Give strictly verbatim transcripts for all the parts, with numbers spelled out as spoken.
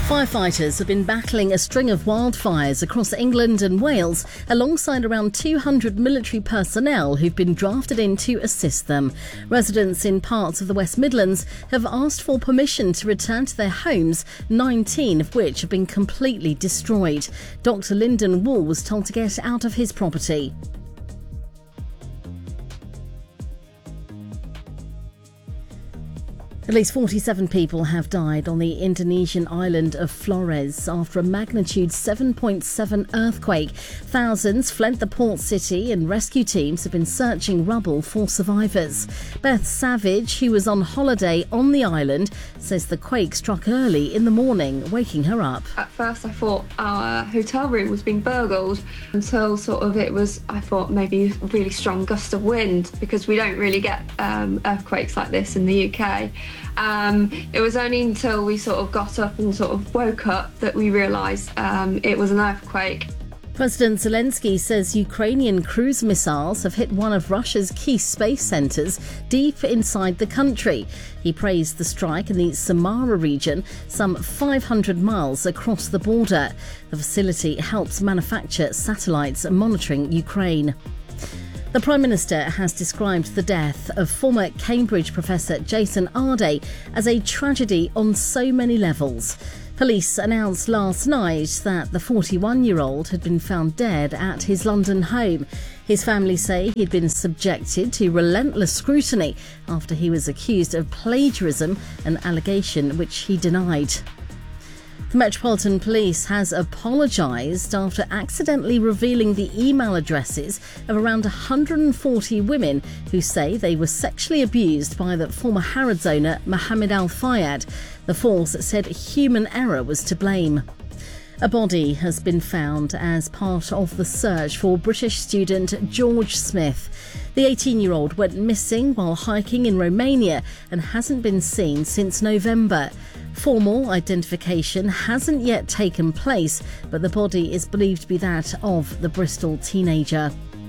Firefighters have been battling a string of wildfires across England and Wales alongside around two hundred military personnel who've been drafted in to assist them. Residents in parts of the West Midlands have asked for permission to return to their homes, nineteen of which have been completely destroyed. Doctor Lyndon Wall was told to get out of his property. At least forty-seven people have died on the Indonesian island of Flores after a magnitude seven point seven earthquake. Thousands fled the port city and rescue teams have been searching rubble for survivors. Beth Savage, who was on holiday on the island, says the quake struck early in the morning, waking her up. At first I thought our hotel room was being burgled until sort of it was, I thought maybe a really strong gust of wind, because we don't really get um, earthquakes like this in the U K. Um, it was only until we sort of got up and sort of woke up that we realised um, it was an earthquake. President Zelensky says Ukrainian cruise missiles have hit one of Russia's key space centres deep inside the country. He praised the strike in the Samara region, some five hundred miles across the border. The facility helps manufacture satellites monitoring Ukraine. The Prime Minister has described the death of former Cambridge professor Jason Arday as a tragedy on so many levels. Police announced last night that the forty-one-year-old had been found dead at his London home. His family say he'd been subjected to relentless scrutiny after he was accused of plagiarism, an allegation which he denied. The Metropolitan Police has apologised after accidentally revealing the email addresses of around one hundred forty women who say they were sexually abused by the former Harrods owner Mohammed Al Fayed. The force said human error was to blame. A body has been found as part of the search for British student George Smith. The eighteen-year-old went missing while hiking in Romania and hasn't been seen since November. Formal identification hasn't yet taken place, but the body is believed to be that of the Bristol teenager.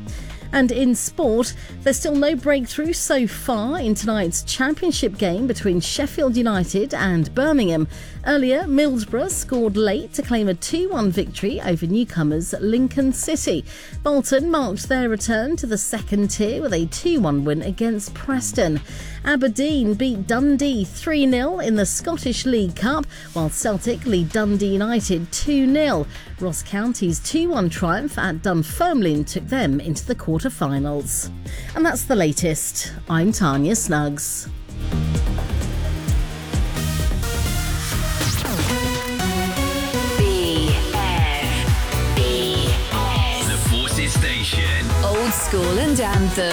And in sport, there's still no breakthrough so far in tonight's championship game between Sheffield United and Birmingham. Earlier, Middlesbrough scored late to claim a two one victory over newcomers Lincoln City. Bolton marked their return to the second tier with a two one win against Preston. Aberdeen beat Dundee three nil in the Scottish League Cup, while Celtic lead Dundee United two nil. Ross County's two one triumph at Dunfermline took them into the quarter-finals. And that's the latest. I'm Tanya Snuggs. B F B S. The Forces Station. Old School and Anthem.